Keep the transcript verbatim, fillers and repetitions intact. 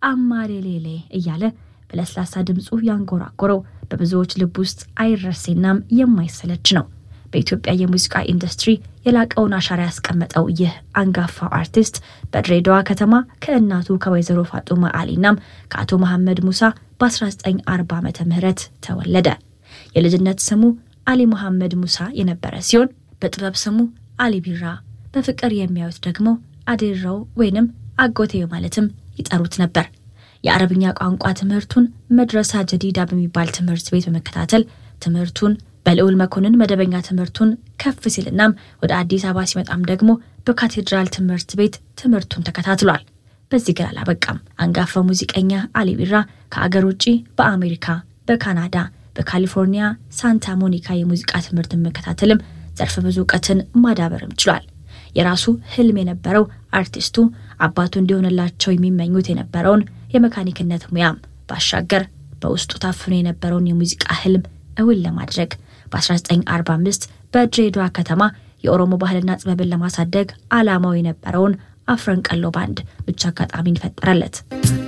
አማሌሌሌ እያለ በለስላሳ ድምጹ ያንጎራጎረው በብዙዎች ልብ ውስጥ አይረሴናም የማይሰለች ነው። በኢትዮጵያ የሙዚቃ ኢንዱስትሪ የላቀውን አሻራ ያስቀመጠው ይህ አንጋፋው አርቲስት በድሬዳዋ ከተማ ከእናቱ ከወይዘሮ ፋጡማ አሊናም ከአቶ መሐመድ ሙሳ በ1940 ዓመተ ምህረት ተወለደ። የልጅነት ስሙ አሊ መሐመድ ሙሳ የነበረ ሲሆን በጥበብ ስሙ አሊ ቢራ፣ በፍቅር የሚያዩት ደግሞ አዲራው ወይንም አጎቴ ማለትም ይጠሩት ነበር። የአረብኛ ቋንቋ ትምህርቱን መድረሳ ጀዲዳ በሚባል ትምህርት ቤት በመከታተል ትምህርቱን በልዑል መኮንን መደበኛ ትምህርቱን ከፍ ሲልናም ወደ አዲስ አበባ ሲመጣም ደግሞ በካቴድራል ትምህርት ቤት ትምህርቱን ተከታትሏል። በዚህ ግን አላበቃም። አንጋፋው ሙዚቀኛ አሊ ቢራ ከአገር ውጪ በአሜሪካ፣ በካናዳ፣ በካሊፎርኒያ ሳንታ ሞኒካ የሙዚቃ ትምህርትን መከታተልም ዘርፈ ብዙ ዕውቀትን ማዳበርም ችሏል። የራሱ ህልም የነበረው አርቲስቱ አባቱ እንዲሆንላቸው የሚመኙት የነበረውን የመካኒክነት ሙያም ባሻገር በውስጡ ታፍኖ የነበረውን የሙዚቃ ህልም እውን ለማድረግ በ1945 በድሬዳዋ ከተማ የኦሮሞ ባህልና ጥበብን ለማሳደግ ዓላማው የነበረውን አፍረንቀሎ ባንድ ብቻ አጋጣሚን ፈጠረለት።